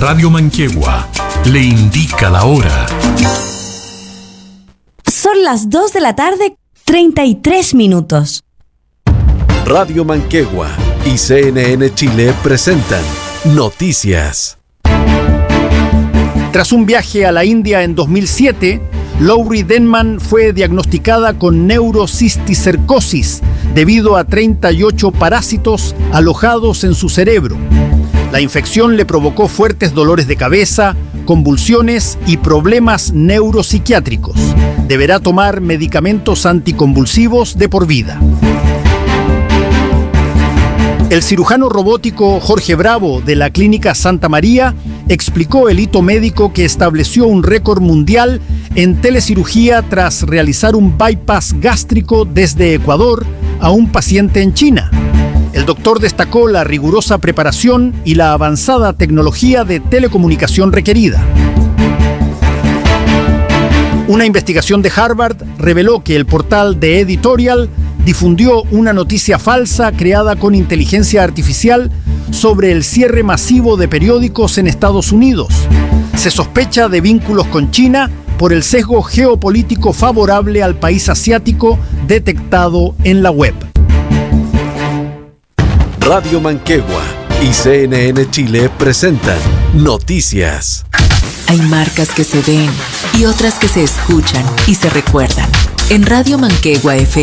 Radio Manquehue le indica la hora. Son las 2 de la tarde, 33 minutos. Radio Manquehue y CNN Chile presentan Noticias. Tras un viaje a la India en 2007, Lowry Denman fue diagnosticada con neurocisticercosis debido a 38 parásitos alojados en su cerebro. La infección le provocó fuertes dolores de cabeza, convulsiones y problemas neuropsiquiátricos. Deberá tomar medicamentos anticonvulsivos de por vida. El cirujano robótico Jorge Bravo de la Clínica Santa María explicó el hito médico que estableció un récord mundial en telecirugía tras realizar un bypass gástrico desde Ecuador a un paciente en China. El doctor destacó la rigurosa preparación y la avanzada tecnología de telecomunicación requerida. Una investigación de Harvard reveló que el portal The Editorial difundió una noticia falsa creada con inteligencia artificial sobre el cierre masivo de periódicos en Estados Unidos. Se sospecha de vínculos con China por el sesgo geopolítico favorable al país asiático detectado en la web. Radio Manquehue y CNN Chile presentan Noticias. Hay marcas que se ven y otras que se escuchan y se recuerdan. En Radio Manquehue FM